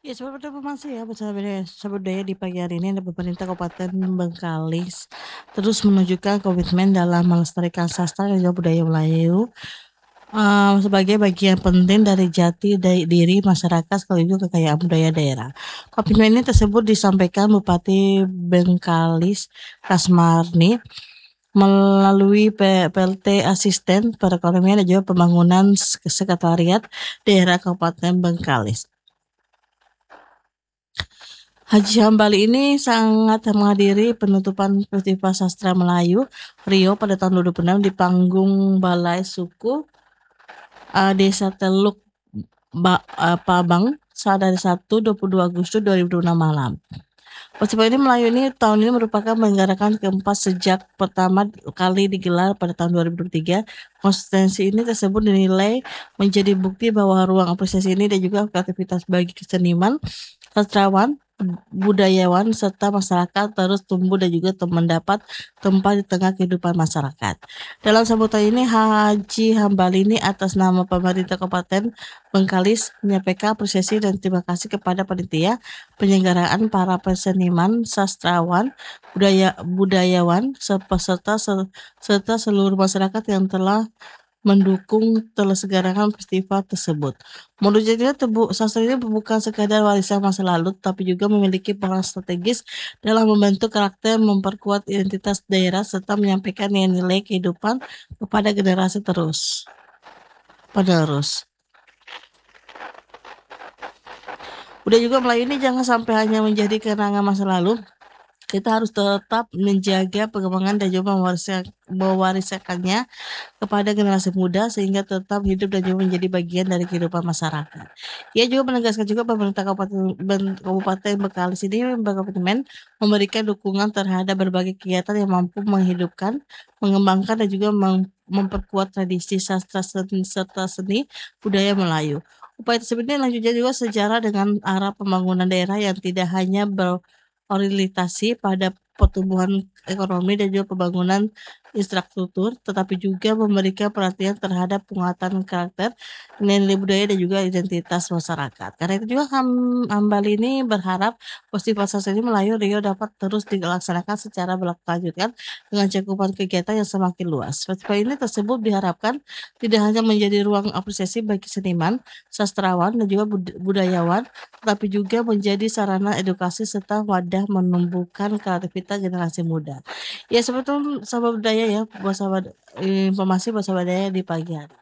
Ya, seperti informasi ya, budaya di pagi hari ini ada pemerintah Kabupaten Bengkalis terus menunjukkan komitmen dalam melestarikan sastra dan juga budaya Melayu, sebagai bagian penting dari diri masyarakat sekaligus kekayaan budaya daerah. Komitmen ini tersebut disampaikan Bupati Bengkalis Kasmarni melalui PLT Asisten Perekonomian dan juga Pembangunan Sekretariat Daerah Kabupaten Bengkalis. Haji Hambali ini sangat menghadiri penutupan Festival Sastra Melayu Riau pada tahun 2006 di panggung Balai Suku Desa Teluk Pabang dari 1 22 Agustus 2006 malam. Festival ini Melayu ini tahun ini merupakan menyelenggarakan keempat sejak pertama kali digelar pada tahun 2003. Konsistensi ini tersebut dinilai menjadi bukti bahwa ruang apresiasi ini dan juga kreativitas bagi seniman, sastrawan, budayawan, serta masyarakat terus tumbuh dan juga mendapat tempat di tengah kehidupan masyarakat. Dalam sambutan ini, Haji Hambali ini atas nama pemerintah Kabupaten Bengkalis menyampaikan apresiasi dan terima kasih kepada panitia penyelenggaraan, para seniman, sastrawan, budayawan, serta seluruh masyarakat yang telah mendukung terselenggarakan festival tersebut. Menurut dia, sastra ini bukan sekadar warisan masa lalu, tapi juga memiliki peran strategis dalam membentuk karakter, memperkuat identitas daerah, serta menyampaikan nilai kehidupan kepada generasi penerus. Udah juga Melayu ini jangan sampai hanya menjadi kenangan masa lalu. Kita harus tetap menjaga perkembangan dan juga mewariskannya kepada generasi muda sehingga tetap hidup dan juga menjadi bagian dari kehidupan masyarakat. Ia juga menegaskan juga pemerintah Kabupaten Bengkalis ini berkomitmen memberikan dukungan terhadap berbagai kegiatan yang mampu menghidupkan, mengembangkan dan juga memperkuat tradisi sastra serta seni budaya Melayu. Upaya tersebut ini lanjutnya juga sejarah dengan arah pembangunan daerah yang tidak hanya berorientasi pada pertumbuhan ekonomi dan juga pembangunan infrastruktur, tetapi juga memberikan perhatian terhadap penguatan karakter, nilai budaya dan juga identitas masyarakat. Karena itu juga Hambali ini berharap festival sastra Melayu Riau dapat terus dilaksanakan secara berkelanjutan dengan cakupan kegiatan yang semakin luas. Festival ini tersebut diharapkan tidak hanya menjadi ruang apresiasi bagi seniman, sastrawan dan juga budayawan, tetapi juga menjadi sarana edukasi serta wadah menumbuhkan kreativitas generasi muda. Ya seperti sahabat budaya ya, informasi buat sahabat budaya di pagi hari.